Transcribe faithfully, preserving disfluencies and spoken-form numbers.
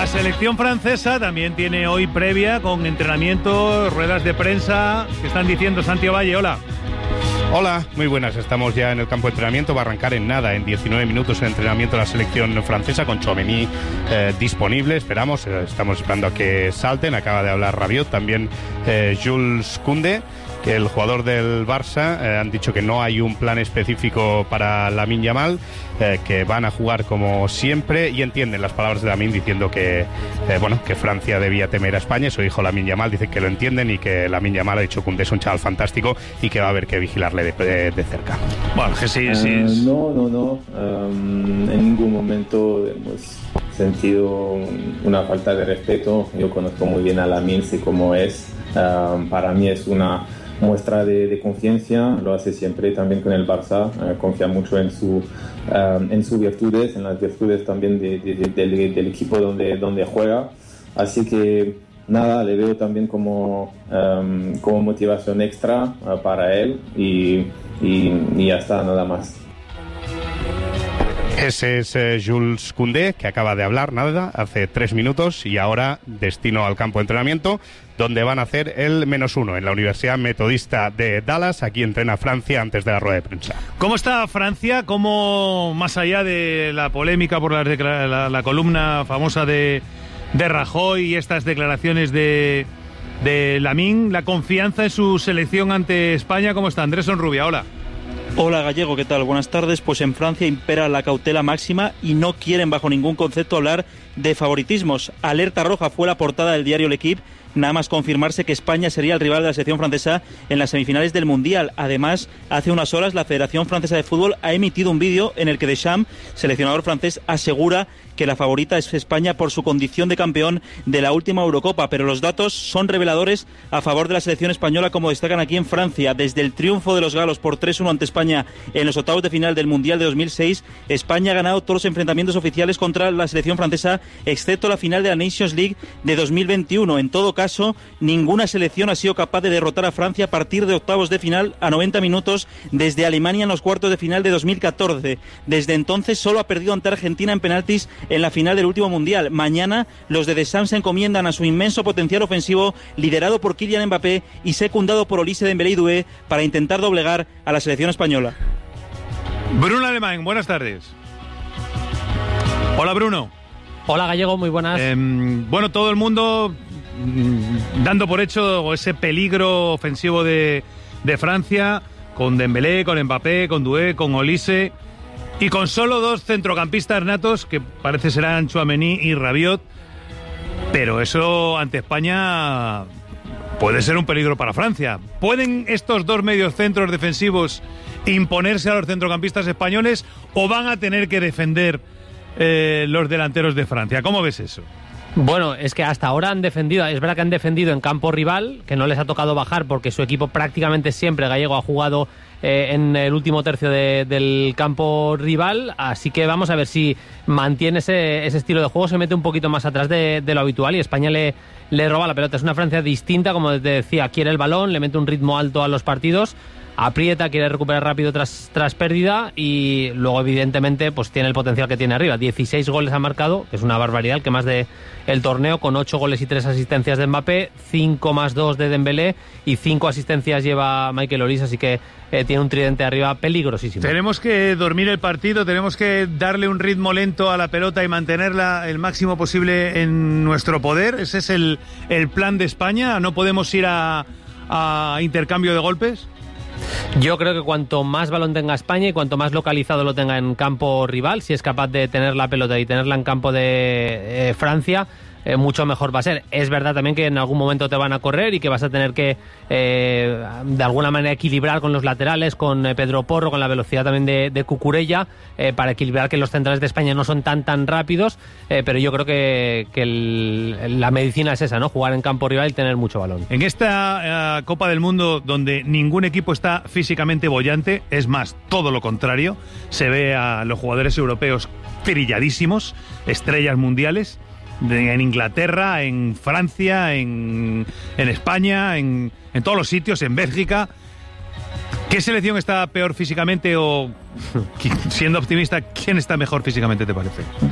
La selección francesa también tiene hoy previa con entrenamiento, ruedas de prensa. ¿Qué están diciendo? Santi Valle, hola. Hola, muy buenas. Estamos ya en el campo de entrenamiento. Va a arrancar en nada, en diecinueve minutos el entrenamiento de la selección francesa con Tchouaméni eh, disponible. Esperamos, eh, estamos esperando a que salten. Acaba de hablar Rabiot, también eh, Jules Koundé, que el jugador del Barça. Eh, han dicho que no hay un plan específico para Lamine Yamal, eh, que van a jugar como siempre, y entienden las palabras de Lamine diciendo que eh, bueno, que Francia debía temer a España. Su hijo Lamine Yamal dice que lo entienden y que Lamine Yamal, ha dicho, Koundé es un chaval fantástico y que va a haber que vigilarle de, de, de cerca. Bueno, que sí, sí. Uh, no, no, no. Um, en ningún momento hemos sentido una falta de respeto. Yo conozco muy bien a Lamine, sé cómo es. Um, para mí es una muestra de, de confianza, lo hace siempre también con el Barça, uh, confía mucho en su um, en sus virtudes, en las virtudes también de, de, de, del, del equipo donde, donde juega, así que nada, le veo también como, um, como motivación extra uh, para él y, y, y ya está, nada más. Ese es eh, Jules Koundé, que acaba de hablar, nada, hace tres minutos, y ahora destino al campo de entrenamiento, donde van a hacer el menos uno en la Universidad Metodista de Dallas. Aquí entrena Francia antes de la rueda de prensa. ¿Cómo está Francia? ¿Cómo, más allá de la polémica por la, la, la columna famosa de, de Rajoy y estas declaraciones de, de Lamine, la confianza en su selección ante España, cómo está? Andrés Onrubia, hola. Hola Gallego, ¿qué tal? Buenas tardes. Pues en Francia impera la cautela máxima y no quieren bajo ningún concepto hablar de favoritismos. Alerta roja fue la portada del diario L'Équipe, nada más confirmarse que España sería el rival de la selección francesa en las semifinales del Mundial. Además, hace unas horas la Federación Francesa de Fútbol ha emitido un vídeo en el que Deschamps, seleccionador francés, asegura que la favorita es España por su condición de campeón de la última Eurocopa, pero los datos son reveladores a favor de la selección española, como destacan aquí en Francia. Desde el triunfo de los galos por tres uno ante España en los octavos de final del Mundial de dos mil seis, España ha ganado todos los enfrentamientos oficiales contra la selección francesa, excepto la final de la Nations League de dos mil veintiuno. En todo caso, ninguna selección ha sido capaz de derrotar a Francia a partir de octavos de final a noventa minutos desde Alemania en los cuartos de final de dos mil catorce. Desde entonces solo ha perdido ante Argentina en penaltis en la final del último Mundial. Mañana los de Deschamps se encomiendan a su inmenso potencial ofensivo, liderado por Kylian Mbappé y secundado por Olise Dembélé y Doué, para intentar doblegar a la selección española. Bruno Alemán, buenas tardes. Hola Bruno. Hola Gallego, muy buenas. Eh, bueno, todo el mundo mm, dando por hecho ese peligro ofensivo de, de Francia, con Dembélé, con Mbappé, con Doué, con Olise, y con solo dos centrocampistas natos, que parece serán Tchouaméni y Rabiot. Pero eso ante España puede ser un peligro para Francia. ¿Pueden estos dos mediocentros defensivos imponerse a los centrocampistas españoles o van a tener que defender eh, los delanteros de Francia? ¿Cómo ves eso? Bueno, es que hasta ahora han defendido, es verdad que han defendido en campo rival, que no les ha tocado bajar porque su equipo prácticamente siempre, Gallego, ha jugado eh, en el último tercio de, del campo rival, así que vamos a ver si mantiene ese, ese estilo de juego, se mete un poquito más atrás de, de lo habitual y España le, le roba la pelota. Es una Francia distinta, como te decía, quiere el balón, le mete un ritmo alto a los partidos, aprieta, quiere recuperar rápido tras, tras pérdida y luego evidentemente pues tiene el potencial que tiene arriba. dieciséis goles ha marcado, que es una barbaridad, el que más de el torneo, con ocho goles y tres asistencias de Mbappé, cinco más dos de Dembélé y cinco asistencias lleva Michael Olise, así que eh, tiene un tridente arriba peligrosísimo. Tenemos que dormir el partido, tenemos que darle un ritmo lento a la pelota y mantenerla el máximo posible en nuestro poder. Ese es el, el plan de España. No podemos ir a, a intercambio de golpes. Yo creo que cuanto más balón tenga España y cuanto más localizado lo tenga en campo rival, si es capaz de tener la pelota y tenerla en campo de eh, Francia, eh, mucho mejor va a ser. Es verdad también que en algún momento te van a correr y que vas a tener que eh, de alguna manera equilibrar con los laterales, con eh, Pedro Porro, con la velocidad también de, de Cucurella, eh, para equilibrar que los centrales de España no son tan tan rápidos, eh, pero yo creo que, que el, la medicina es esa, ¿no? Jugar en campo rival y tener mucho balón. En esta uh, Copa del Mundo, donde ningún equipo está físicamente boyante, es más, todo lo contrario, se ve a los jugadores europeos trilladísimos, estrellas mundiales, de, en Inglaterra, en Francia, en, en España, en, en todos los sitios, en Bélgica. ¿Qué selección está peor físicamente o, siendo optimista, quién está mejor físicamente, te parece?